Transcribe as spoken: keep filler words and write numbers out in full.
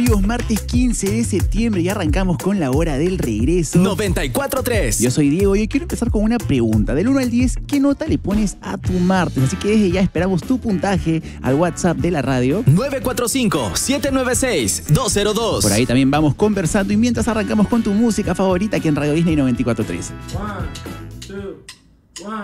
amigos? Martes quince de septiembre y arrancamos con la hora del regreso. noventa y cuatro punto tres. Yo soy Diego y hoy quiero empezar con una pregunta. Del uno al diez, ¿qué nota le pones a tu martes? Así que desde ya esperamos tu puntaje al WhatsApp de la radio. nueve cuatro cinco, siete nueve seis, dos cero dos. Por ahí también vamos conversando y mientras arrancamos con tu música favorita aquí en Radio Disney noventa y cuatro punto tres.